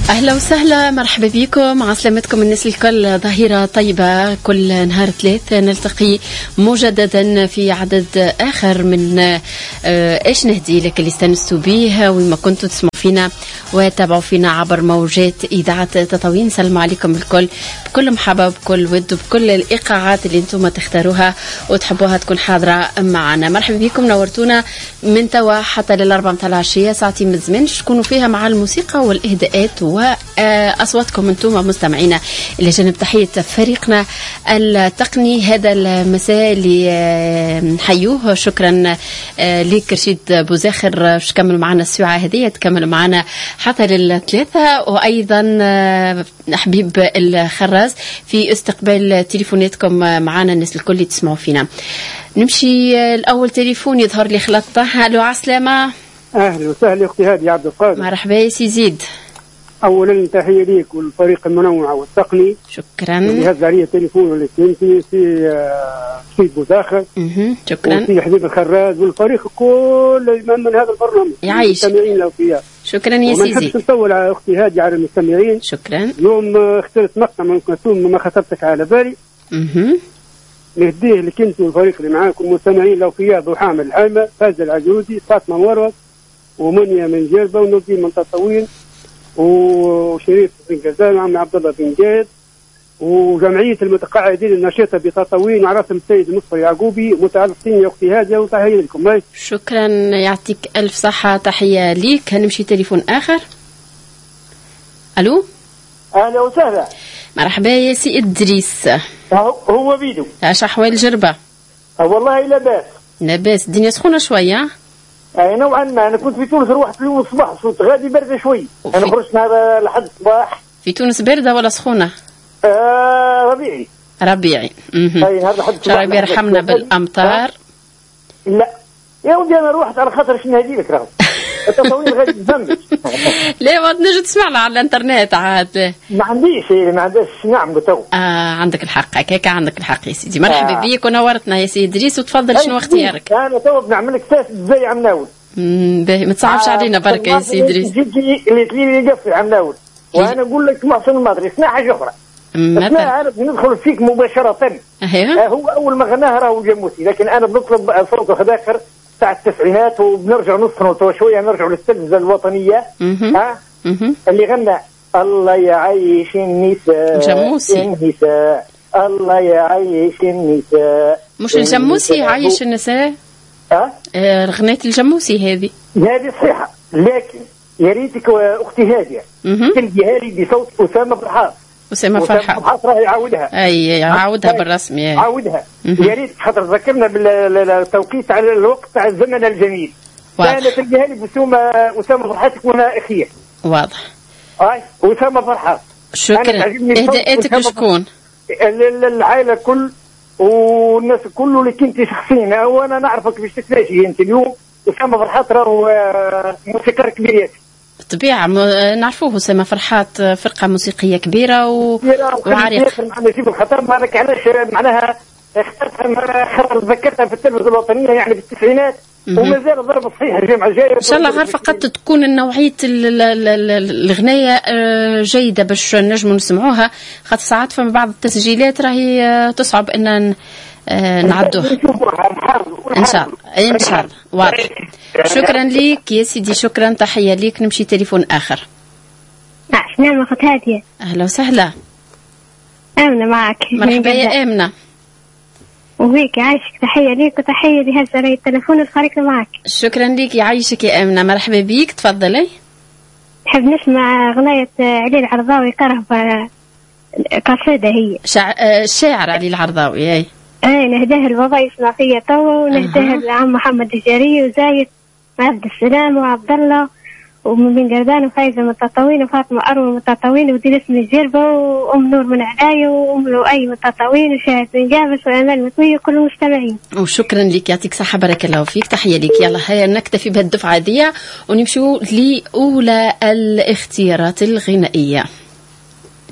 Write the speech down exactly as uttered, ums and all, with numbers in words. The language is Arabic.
أهلا وسهلا، مرحبا بكم، عسلامتكم الناس الكل، ظهيرة طيبة. كل نهار ثلاث نلتقي مجددا في عدد آخر من إيش نهدي لك اللي استنستوا به وما كنتوا تسمعوا فينا وتابعوا فينا عبر موجات إذاعة تطاوين. سلام عليكم الكل بكل محبة بكل ود وبكل الإيقاعات اللي انتم تختاروها وتحبوها تكون حاضرة معنا. مرحبا بكم، نورتونا من توا حتى للأربعة متاع العشية، ساعتين من الزمان تكونوا فيها مع الموسيقى والإهداءات وأصواتكم انتم مستمعينا. إلى جانب تحية فريقنا التقني هذا المساء اللي نحيوه، شكرا لك رشيد بوزاخر، تكمل معنا الساعة هذه، تكمل معنا حتى للثلاثة، وأيضا حبيب الخراز في استقبال تليفوناتكم معنا الناس الكل اللي تسمعوا فينا. نمشي الأول تليفون يظهر لي خلطة. ألو عسلامة. أهلا وسهلا أختي هادي عبد القادر. مرحبا يا سي زيد. أولا تحية ليك والفريق المنوع والتقني، شكرا. اللي هز علي التليفون اللي كنتي في سيد بوزاخر. شكرا. وفي حبيب الخراز والفريق كل من, من هذا البرنامج يعيش. المستمعين لو فيها. شكرا يا سي زيد. وما نحبش نطول على أختي هادي على المستمعين. شكرا. اليوم اخترت مقطع من كلثوم ما خطرتك على بالي. اها. نهديه لك انت والفريق اللي معاكم المستمعين لو فيها ابو حامد الحامة، فاز العجوزي، فاطمه مروت، ومنيا من جربه، ونودي من تطاوين، وشريف بن جزال، وعم عبد الله بن جاد، وجمعيه المتقاعدين النشيطه بتطاوين، وعراسم السيد مصطفى يعقوبي، متعلقين يا اختي هاديه، وتحيه لكم. ماي. شكرا، يعطيك الف صحه، تحيه ليك. هنمشي تليفون اخر. الو. اهلا وسهلا. مرحبا يا سي ادريس. هو بيدو. اش احوال جربه؟ والله لاباس. لاباس، الدنيا سخونه شويه. اي نوعا ما. انا كنت في تونس، روحت اليوم الصباح، صوت غادي برده شوي. وفي... انا خرجت هذا لحد الصباح. في تونس برده ولا سخونه؟ آه ربيعي. ربيعي. اها. اي هذا لحد الصباح. ربي يرحمنا بالامطار. لا يا ودي انا روحت على خاطر شنو هدي لك راهو. التصوير غادي تفهمك. لا ما تنجم تسمعنا على الانترنت عاد. ما عنديش ما عنديش نعم تو. اه عندك الحق، هكاك عندك الحق يا سيدي. مرحبا آه. بيك ونورتنا يا سيدي ادريس، وتفضل شنو اختيارك؟ انا تو بنعمل لك ساس زي عمناول. امم باهي، ما تصعبش آه. علينا برك يا سيدي ادريس. جيتي اللي تليني يقفل عمناول، وانا نقول لك محسن الماضري اسمع حاجه اخرى. اسمع عارف ندخل فيك مباشره. ايوه. آه هو اول ما غناها راهو جاموسي، لكن انا بنطلب صوت خداخر تاع التسعينات، وبنرجع نص شويه نرجعوا للتلفزه الوطنيه. ها اللي غنى الله يعيش النساء جاموسي. النساء الله يعيش النساء. مش الجاموسي يعيش النساء؟ ها آه غنية الجاموسي هذه. هذه صحيحه، لكن يا ريتك اختي هاديه تلقيها لي بصوت اسامه فرحات. أسامة فرحات. فرحات راه يعاودها. أي يعاودها بالرسمي. يعاودها. يا ريت خاطر ذكرنا بالتوقيت على الوقت تاع الزمن الجميل. واضح. أنا تلقاها لي بأسامة أسامة فرحات تكون أخيه. واضح. أي أسامة فرحات. شكرا. إهداءاتك لشكون؟ العائلة كل والناس كله اللي كنت شخصيا، وأنا نعرفك باش تتلاقي أنت اليوم. أسامة فرحات راهو موسيقار كبير ياسر. بالطبيعة نعرفوه أسامة فرحات، فرقة موسيقية كبيرة و... وعريقة. معناها جيب الخطر مالك علاش معناها اخترتها، ذكرتها في التلفزة الوطنية يعني بالتسعينات، ومازال ضرب صحيح الجامعة الجاية. إن شاء الله غير فقط تكون نوعية الغناية جيدة باش نجموا نسمعوها، خاطر ساعات فما بعض التسجيلات راهي تصعب أن نعدوها. إن شاء الله إن شاء الله. واضح. شكرا ليك يا سيدي، شكرا، تحية ليك. نمشي تليفون آخر. نعم أخت هادية. أهلا وسهلا. آمنة معك. مرحبا يا آمنة. وهيك يعيشك، تحية ليك وتحية لهذا على التلفون الخارق معك. شكرا ليك، يعيشك يا آمنة، مرحبا بيك، تفضلي. نحب نسمع غناية علي العرضاوي كرهب قصيدة هي. شع... الشاعر علي العرضاوي. أي اي نهداه لبابا يسمع فيا تو، ونهداه لعم محمد الجاري وزايد عبد السلام وعبد الله ومن بن قردان وفايزه من تطاوين وفاطمه اروى من تطاوين ودي اسم الجربه وام نور من عدايه وام لؤي من تطاوين وشاهد بن جابس وامال مطويه كل المستمعين. وشكرا لك، يعطيك صحه، بارك الله فيك، تحيه لك. يلا هيا نكتفي بهالدفعه دي ونمشيو لاولى الاختيارات الغنائيه.